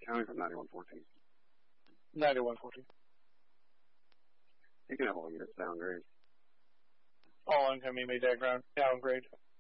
Counting from 9114. 9114. You can have all units downgrade. All incoming may downgrade.